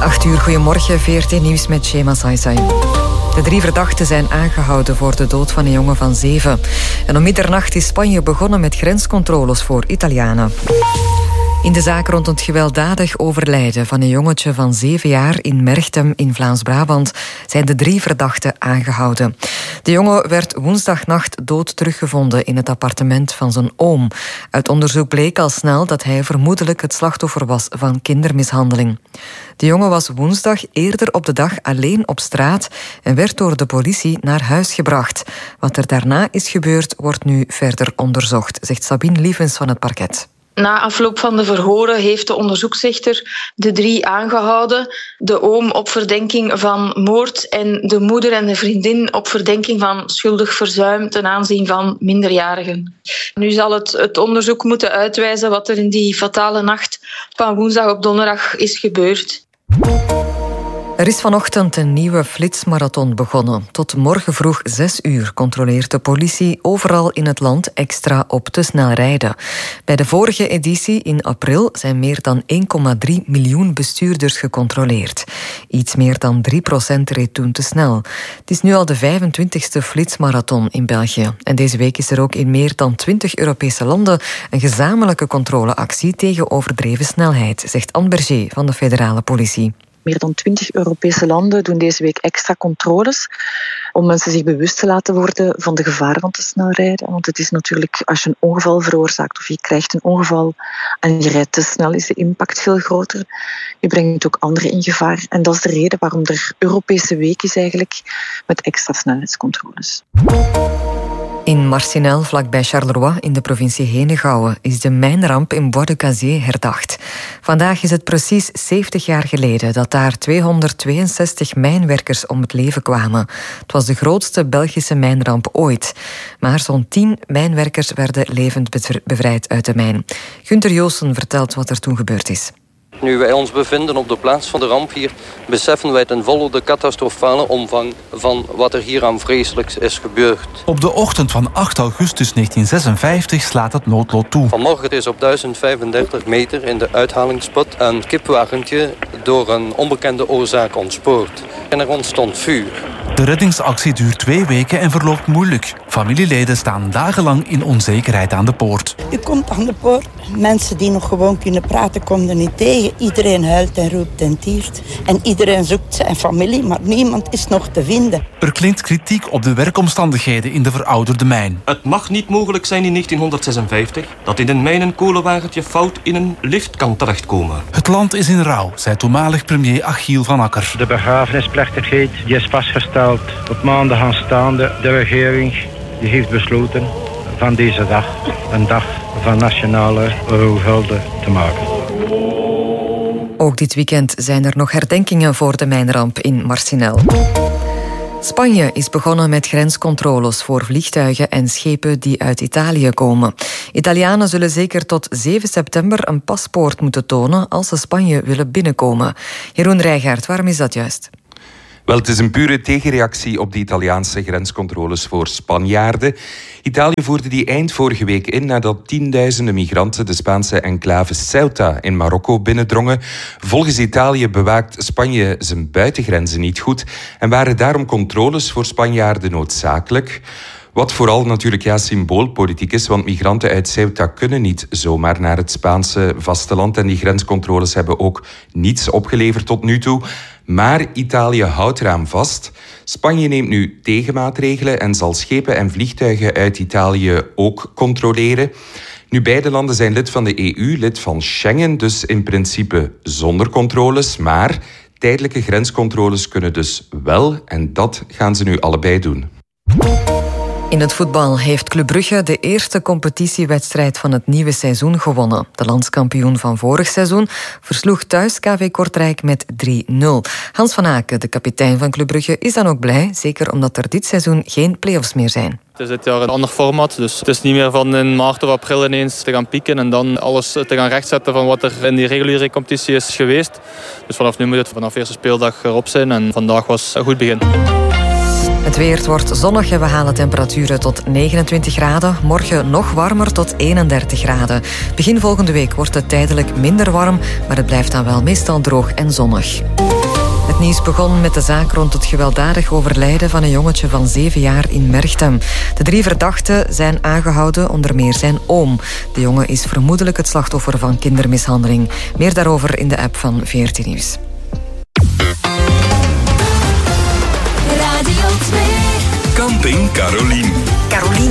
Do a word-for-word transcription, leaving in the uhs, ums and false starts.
acht uur, goedemorgen, V R T Nieuws met Shema Saisai. De drie verdachten zijn aangehouden voor de dood van een jongen van zeven. En om middernacht is Spanje begonnen met grenscontroles voor Italianen. In de zaak rond het gewelddadig overlijden van een jongetje van zeven jaar in Merchtem in Vlaams-Brabant zijn de drie verdachten aangehouden. De jongen werd woensdagnacht dood teruggevonden in het appartement van zijn oom. Uit onderzoek bleek al snel dat hij vermoedelijk het slachtoffer was van kindermishandeling. De jongen was woensdag eerder op de dag alleen op straat en werd door de politie naar huis gebracht. Wat er daarna is gebeurd, wordt nu verder onderzocht, zegt Sabine Lievens van het parket. Na afloop van de verhoren heeft de onderzoeksrechter de drie aangehouden. De oom op verdenking van moord en de moeder en de vriendin op verdenking van schuldig verzuim ten aanzien van minderjarigen. Nu zal het, het onderzoek moeten uitwijzen wat er in die fatale nacht van woensdag op donderdag is gebeurd. Er is vanochtend een nieuwe flitsmarathon begonnen. Tot morgen vroeg zes uur controleert de politie overal in het land extra op te snel rijden. Bij de vorige editie in april zijn meer dan één komma drie miljoen bestuurders gecontroleerd. Iets meer dan drie procent reed toen te snel. Het is nu al de vijfentwintigste flitsmarathon in België. En deze week is er ook in meer dan twintig Europese landen een gezamenlijke controleactie tegen overdreven snelheid, zegt Anne Berger van de federale politie. Meer dan twintig Europese landen doen deze week extra controles om mensen zich bewust te laten worden van de gevaren van te snel rijden. Want het is natuurlijk, als je een ongeval veroorzaakt of je krijgt een ongeval en je rijdt te snel, is de impact veel groter. Je brengt ook anderen in gevaar. En dat is de reden waarom er Europese week is eigenlijk met extra snelheidscontroles. In Marcinelle, vlakbij Charleroi, in de provincie Henegouwen, is de mijnramp in Bois de Cazier herdacht. Vandaag is het precies zeventig jaar geleden dat daar tweehonderdtweeënzestig mijnwerkers om het leven kwamen. Het was de grootste Belgische mijnramp ooit. Maar zo'n tien mijnwerkers werden levend bevrijd uit de mijn. Gunther Joosten vertelt wat er toen gebeurd is. Nu wij ons bevinden op de plaats van de ramp hier, beseffen wij ten volle de catastrofale omvang van wat er hier aan vreselijks is gebeurd. Op de ochtend van acht augustus negentien zesenvijftig slaat het noodlot toe. Vanmorgen is op duizend vijfendertig meter in de uithalingsput een kipwagentje door een onbekende oorzaak ontspoord. En er ontstond vuur. De reddingsactie duurt twee weken en verloopt moeilijk. Familieleden staan dagenlang in onzekerheid aan de poort. U komt aan de poort. Mensen die nog gewoon kunnen praten, konden niet tegen. Iedereen huilt en roept en tiert. En iedereen zoekt zijn familie, maar niemand is nog te vinden. Er klinkt kritiek op de werkomstandigheden in de verouderde mijn. Het mag niet mogelijk zijn in negentien zesenvijftig dat in een mijn een kolenwagentje fout in een lift kan terechtkomen. Het land is in rouw, zei toenmalig premier Achiel van Akker. De begrafenisplechtigheid die is vastgesteld op maandag aanstaande. De regering die heeft besloten van deze dag een dag van nationale rouwhulde te maken. Ook dit weekend zijn er nog herdenkingen voor de mijnramp in Marcinelle. Spanje is begonnen met grenscontroles voor vliegtuigen en schepen die uit Italië komen. Italianen zullen zeker tot zeven september een paspoort moeten tonen als ze Spanje willen binnenkomen. Jeroen Rijgaard, waarom is dat juist? Wel, het is een pure tegenreactie op de Italiaanse grenscontroles voor Spanjaarden. Italië voerde die eind vorige week in nadat tienduizenden migranten de Spaanse enclave Ceuta in Marokko binnendrongen. Volgens Italië bewaakt Spanje zijn buitengrenzen niet goed en waren daarom controles voor Spanjaarden noodzakelijk. Wat vooral natuurlijk ja, symboolpolitiek is, want migranten uit Ceuta kunnen niet zomaar naar het Spaanse vasteland en die grenscontroles hebben ook niets opgeleverd tot nu toe. Maar Italië houdt eraan vast. Spanje neemt nu tegenmaatregelen en zal schepen en vliegtuigen uit Italië ook controleren. Nu, beide landen zijn lid van de E U, lid van Schengen, dus in principe zonder controles. Maar tijdelijke grenscontroles kunnen dus wel en dat gaan ze nu allebei doen. In het voetbal heeft Club Brugge de eerste competitiewedstrijd van het nieuwe seizoen gewonnen. De landskampioen van vorig seizoen versloeg thuis K V Kortrijk met drie nul. Hans van Aken, de kapitein van Club Brugge, is dan ook blij, zeker omdat er dit seizoen geen play-offs meer zijn. Het is dit jaar een ander format, dus het is niet meer van in maart of april ineens te gaan pieken en dan alles te gaan rechtzetten van wat er in die reguliere competitie is geweest. Dus vanaf nu moet het vanaf de eerste speeldag erop zijn en vandaag was een goed begin. Het weer wordt zonnig en we halen temperaturen tot negenentwintig graden. Morgen nog warmer tot eenendertig graden. Begin volgende week wordt het tijdelijk minder warm, maar het blijft dan wel meestal droog en zonnig. Het nieuws begon met de zaak rond het gewelddadig overlijden van een jongetje van zeven jaar in Merchtem. De drie verdachten zijn aangehouden, onder meer zijn oom. De jongen is vermoedelijk het slachtoffer van kindermishandeling. Meer daarover in de app van V R T Nieuws. Radio twee. Camping Carolien. Carolien.